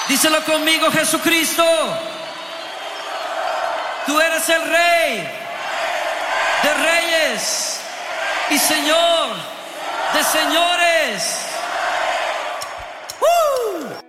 Díselo conmigo, Jesucristo. Tú eres el Rey de reyes y Señor de señores.